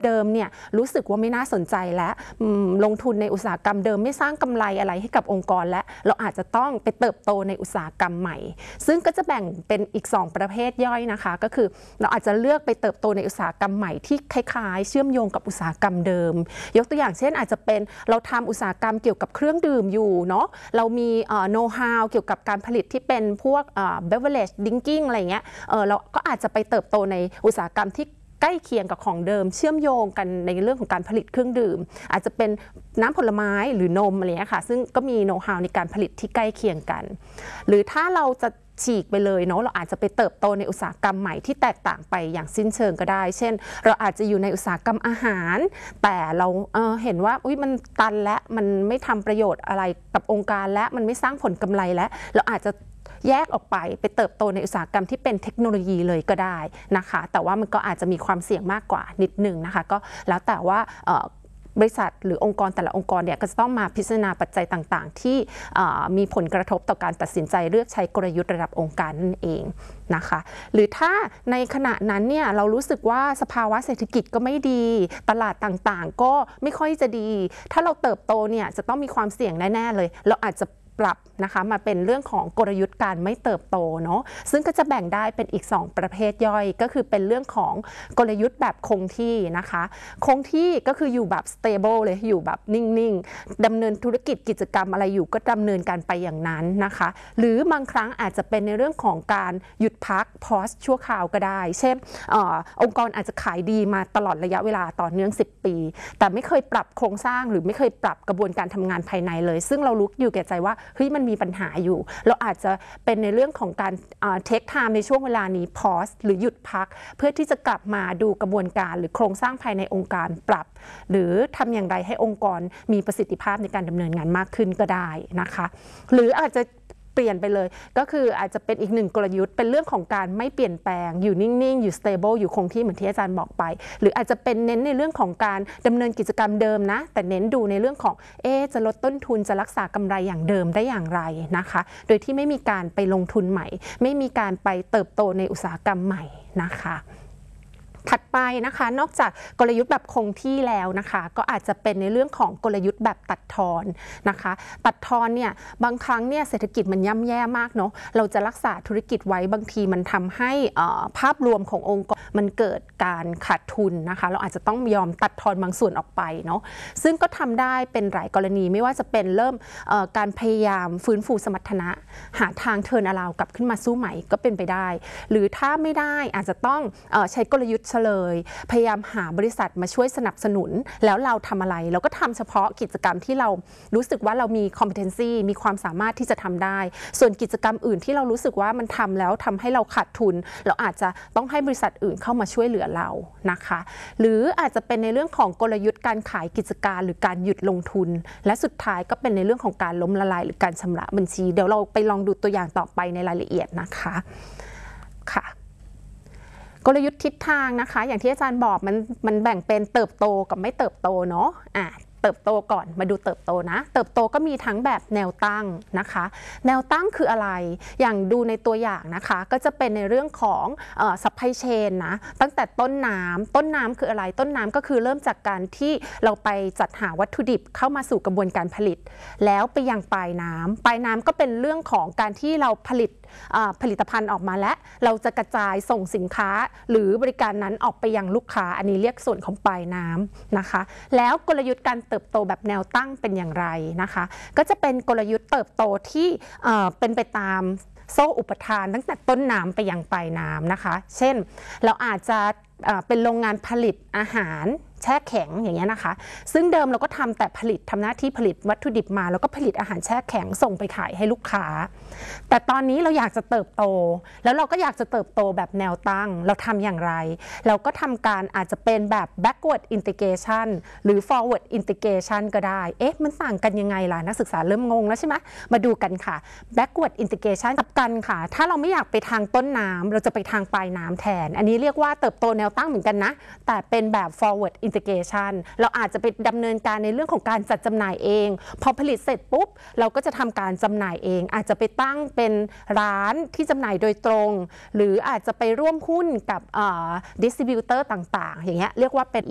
เดิมเนี่ยรู้สึกว่าไม่น่าสนใจแล้วลงทุนในอุตสาหกรรมเดิมไม่สร้างกำไรอะไรให้กับองค์กรและเราอาจจะต้องไปเติบโตในอุตสาหกรรมใหม่ซึ่งก็จะแบ่งเป็นอีก2ประเภทย่อยนะคะก็คือเราอาจจะเลือกไปเติบโตในอุตสาหกรรมใหม่ที่คล้ายๆเชื่อมโยงกับอุตสาหกรรมเดิมยกตัวอย่างเช่นอาจจะเป็นเราทำอุตสาหกรรมเกี่ยวกับเครื่องดื่มอยู่เนาะเรามีโน้ตฮาวเกี่ยวกับการผลิตที่เป็นพวกbeverage drinking อะไรเงี้ยเราก็อาจจะไปเติบโตในอุตสาหกรรมที่ใกล้เคียงกับของเดิมเชื่อมโยงกันในเรื่องของการผลิตเครื่องดื่มอาจจะเป็นน้ำผลไม้หรือนมอะไรเงี้ยค่ะซึ่งก็มีโน้ตฮาวในการผลิตที่ใกล้เคียงกันหรือถ้าเราจะฉีกไปเลยเนาะเราอาจจะไปเติบโตในอุตสาหกรรมใหม่ที่แตกต่างไปอย่างสิ้นเชิงก็ได้เช่นเราอาจจะอยู่ในอุตสาหกรรมอาหารแต่เราเห็นว่ามันตันและมันไม่ทำประโยชน์อะไรกับองค์การและมันไม่สร้างผลกำไรและเราอาจจะแยกออกไปเติบโตในอุตสาหกรรมที่เป็นเทคโนโลยีเลยก็ได้นะคะแต่ว่ามันก็อาจจะมีความเสี่ยงมากกว่านิดนึงนะคะก็แล้วแต่ว่าบริษัทหรือองค์กรแต่ละองค์กรเนี่ยก็จะต้องมาพิจารณาปัจจัยต่างๆที่มีผลกระทบต่อการตัดสินใจเลือกใช้กลยุทธ์ระดับองค์การนั่นเองนะคะหรือถ้าในขณะนั้นเนี่ยเรารู้สึกว่าสภาวะเศรษฐกิจก็ไม่ดีตลาดต่างๆก็ไม่ค่อยจะดีถ้าเราเติบโตเนี่ยจะต้องมีความเสี่ยงแน่ๆเลยเราอาจจะปรับนะคะมาเป็นเรื่องของกลยุทธ์การไม่เติบโตเนาะซึ่งก็จะแบ่งได้เป็นอีก2ประเภทย่อยก็คือเป็นเรื่องของกลยุทธ์แบบคงที่นะคะคงที่ก็คืออยู่แบบ stable เลยอยู่แบบนิ่งๆดำเนินธุรกิจกิจกรรมอะไรอยู่ก็ดำเนินการไปอย่างนั้นนะคะหรือบางครั้งอาจจะเป็นในเรื่องของการหยุดพัก pause ชั่วคราวก็ได้เช่นองค์กรอาจจะขายดีมาตลอดระยะเวลาต่อเนื่อง10 ปีแต่ไม่เคยปรับโครงสร้างหรือไม่เคยปรับกระบวนการทำงานภายในเลยซึ่งเรารู้อยู่แก่ใจว่าเฮ้ยมันมีปัญหาอยู่เราอาจจะเป็นในเรื่องของการเทคไทม์ในช่วงเวลานี้ pause หรือหยุดพักเพื่อที่จะกลับมาดูกระบวนการหรือโครงสร้างภายในองค์การปรับหรือทำอย่างไรให้องค์กรมีประสิทธิภาพในการดำเนินงานมากขึ้นก็ได้นะคะหรืออาจจะเปลี่ยนไปเลยก็คืออาจจะเป็นอีกหนึ่งกลยุทธ์เป็นเรื่องของการไม่เปลี่ยนแปลงอยู่นิ่งๆอยู่ stable อยู่คงที่เหมือนที่อาจารย์บอกไปหรืออาจจะเป็นเน้นในเรื่องของการดำเนินกิจกรรมเดิมนะแต่เน้นดูในเรื่องของจะลดต้นทุนจะรักษากำไรอย่างเดิมได้อย่างไรนะคะโดยที่ไม่มีการไปลงทุนใหม่ไม่มีการไปเติบโตในอุตสาหกรรมใหม่นะคะถัดไปนะคะนอกจากกลยุทธ์แบบคงที่แล้วนะคะก็อาจจะเป็นในเรื่องของกลยุทธ์แบบตัดทอนนะคะตัดทอนเนี่ยบางครั้งเนี่ยเศรษฐกิจมันย่ำแย่มากเนาะเราจะรักษาธุรกิจไว้บางทีมันทำให้ภาพรวมขององค์กรมันเกิดการขาดทุนนะคะเราอาจจะต้องยอมตัดทอนบางส่วนออกไปเนาะซึ่งก็ทำได้เป็นหลายกรณีไม่ว่าจะเป็นเริ่มการพยายามฟื้นฟูสมรรถนะหาทางเทิร์นอราวด์กลับขึ้นมาสู้ใหม่ก็เป็นไปได้หรือถ้าไม่ได้อาจจะต้องใช้กลยุทธ์เลยพยายามหาบริษัทมาช่วยสนับสนุนแล้วเราทำอะไรเราก็ทำเฉพาะกิจกรรมที่เรารู้สึกว่าเรามี competency มีความสามารถที่จะทำได้ส่วนกิจกรรมอื่นที่เรารู้สึกว่ามันทำแล้วทำให้เราขาดทุนเราอาจจะต้องให้บริษัทอื่นเข้ามาช่วยเหลือเรานะคะหรืออาจจะเป็นในเรื่องของกลยุทธ์การขายกิจการหรือการหยุดลงทุนและสุดท้ายก็เป็นในเรื่องของการล้มละลายหรือการชำระบัญชีเดี๋ยวเราไปลองดูตัวอย่างต่อไปในรายละเอียดนะคะค่ะกลยุทธ์ทิศทางนะคะอย่างที่อาจารย์บอกมันแบ่งเป็นเติบโตกับไม่เติบโตเนาะเติบโตก่อนมาดูเติบโตนะเติบโตก็มีทั้งแบบแนวตั้งนะคะแนวตั้งคืออะไรอย่างดูในตัวอย่างนะคะก็จะเป็นในเรื่องของsupply chain นะตั้งแต่ต้นน้ำคืออะไรต้นน้ำก็คือเริ่มจากการที่เราไปจัดหาวัตถุดิบเข้ามาสู่กระบวนการผลิตแล้วไปยังปลายน้ำก็เป็นเรื่องของการที่เราผลิตภัณฑ์ออกมาและเราจะกระจายส่งสินค้าหรือบริการนั้นออกไปยังลูกค้าอันนี้เรียกส่วนของปลายน้ำนะคะแล้วกลยุทธ์การเติบโตแบบแนวตั้งเป็นอย่างไรนะคะก็จะเป็นกลยุทธ์เติบโตที่เป็นไปตามโซ่อุปทานตั้งแต่ต้นน้ำไปยังปลายน้ำนะคะเช่นเราอาจจะเป็นโรงงานผลิตอาหารแช่แข็งอย่างเงี้ยนะคะซึ่งเดิมเราก็ทำหน้าที่ผลิตวัตถุดิบมาแล้วก็ผลิตอาหารแช่แข็งส่งไปขายให้ลูกค้าแต่ตอนนี้เราอยากจะเติบโตแล้วเราก็อยากจะเติบโตแบบแนวตั้งเราทำอย่างไรเราก็ทำการอาจจะเป็นแบบ backward integration หรือ forward integration ก็ได้มันต่างกันยังไงล่ะนักศึกษาเริ่มงงแล้วใช่ไหมมาดูกันค่ะ backward integration กับกันค่ะถ้าเราไม่อยากไปทางต้นน้ำเราจะไปทางปลายน้ำแทนอันนี้เรียกว่าเติบโตแนวตั้งเหมือนกันนะแต่เป็นแบบ forward integration เราอาจจะไปดำเนินการในเรื่องของการจัดจำหน่ายเองพอผลิตเสร็จปุ๊บเราก็จะทำการจำหน่ายเองอาจจะไปตั้งเป็นร้านที่จำหน่ายโดยตรงหรืออาจจะไปร่วมหุ้นกับดิสทริบิวเตอร์ต่างๆอย่างเงี้ยเรียกว่าเป็น